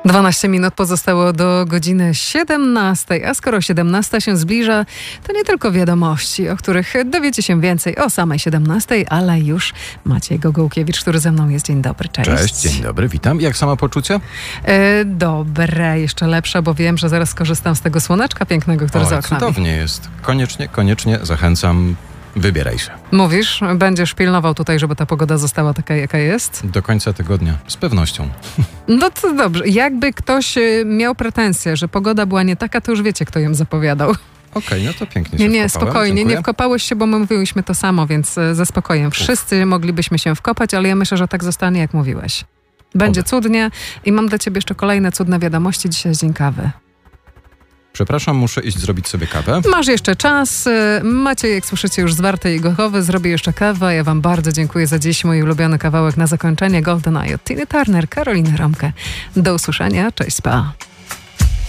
12 minut pozostało do godziny 17, a skoro 17 się zbliża, to nie tylko wiadomości, o których dowiecie się więcej o samej 17, ale już Maciej Gogołkiewicz, który ze mną jest. Dzień dobry, cześć. Cześć, dzień dobry, witam. Jak samopoczucie? Dobre, jeszcze lepsze, bo wiem, że zaraz skorzystam z tego słoneczka pięknego, które za oknami. Cudownie jest. Koniecznie zachęcam. Wybieraj się. Mówisz, będziesz pilnował tutaj, żeby ta pogoda została taka, jaka jest? Do końca tygodnia, z pewnością. No to dobrze. Jakby ktoś miał pretensję, że pogoda była nie taka, to już wiecie, kto ją zapowiadał. Okej, no to pięknie się Nie, wkopałem. spokojnie, Dziękuję. nie wkopałeś się, bo my mówiłyśmy to samo, więc ze spokojem. Wszyscy moglibyśmy się wkopać, ale ja myślę, że tak zostanie, jak mówiłeś. Będzie cudnie i mam dla ciebie jeszcze kolejne cudne wiadomości. Dzisiaj jest dzień kawy. Przepraszam, muszę iść zrobić sobie kawę. Masz jeszcze czas. Maciej, jak słyszycie, już zwarty i gotowy. Zrobię jeszcze kawę. Ja wam bardzo dziękuję za dziś. Mój ulubiony kawałek na zakończenie. Golden Eye od Tina Turner, Karoliny Romkę. Do usłyszenia. Cześć, pa.